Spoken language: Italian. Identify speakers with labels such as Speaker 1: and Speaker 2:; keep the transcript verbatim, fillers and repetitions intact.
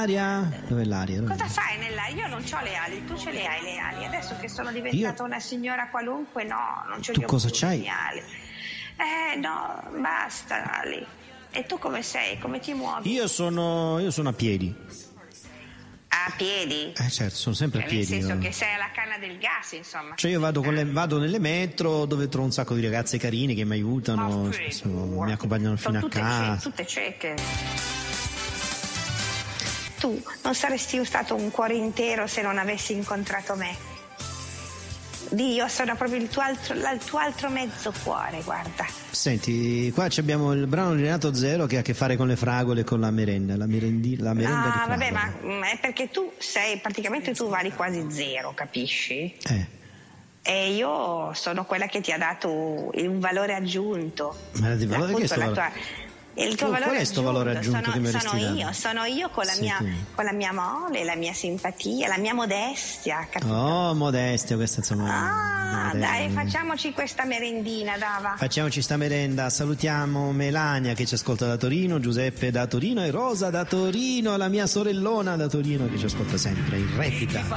Speaker 1: l'aria? Dov'è l'aria? Dov'è
Speaker 2: Cosa
Speaker 1: l'aria?
Speaker 2: fai nell'aria? Io non ho le ali, tu ce le hai le ali. Adesso che sono diventata
Speaker 1: Io-
Speaker 2: una signora qualunque, no, non ce
Speaker 1: Tu
Speaker 2: le ho
Speaker 1: cosa
Speaker 2: più
Speaker 1: c'hai?
Speaker 2: le mie ali. Eh no, basta ali. E tu come sei? Come ti muovi?
Speaker 1: Io sono, io sono a piedi.
Speaker 2: A piedi?
Speaker 1: Eh certo, sono sempre a
Speaker 2: Eh,
Speaker 1: piedi.
Speaker 2: Nel senso
Speaker 1: io.
Speaker 2: che sei alla canna del gas, insomma.
Speaker 1: Cioè io vado, con le- vado nelle metro dove trovo un sacco di ragazze carine che mi aiutano,
Speaker 2: Ma
Speaker 1: spesso
Speaker 2: figurati.
Speaker 1: mi accompagnano
Speaker 2: Sono
Speaker 1: fino a
Speaker 2: tutte
Speaker 1: casa.
Speaker 2: ce- tutte cieche. Tu non saresti stato un cuore intero se non avessi incontrato me. Dio, sono proprio il tuo altro, il tuo altro mezzo cuore, guarda.
Speaker 1: Senti, qua ci abbiamo il brano di Renato Zero che ha a che fare con le fragole e con la merenda, la, merendi, la merenda di
Speaker 2: Ah,
Speaker 1: fragole.
Speaker 2: vabbè, ma mm, è perché tu sei, praticamente tu vali quasi zero, capisci?
Speaker 1: Eh,
Speaker 2: E io sono quella che ti ha dato un valore aggiunto.
Speaker 1: ma di valore che
Speaker 2: Appunto,
Speaker 1: è sto
Speaker 2: la
Speaker 1: valore?
Speaker 2: tua- il tuo
Speaker 1: Qual-
Speaker 2: valore
Speaker 1: qual è sto valore aggiunto
Speaker 2: sono,
Speaker 1: che mi avresti
Speaker 2: sono
Speaker 1: dato?
Speaker 2: io, sono io con la,
Speaker 1: Sei
Speaker 2: mia,
Speaker 1: tu.
Speaker 2: con la mia mole, la mia simpatia, la mia modestia, capito?
Speaker 1: Oh, modestia, questa insomma.
Speaker 2: Ah,
Speaker 1: modestia.
Speaker 2: dai, facciamoci questa merendina, dava.
Speaker 1: Facciamoci sta merenda, salutiamo Melania che ci ascolta da Torino, Giuseppe da Torino e Rosa da Torino, la mia sorellona da Torino che ci ascolta sempre in replica.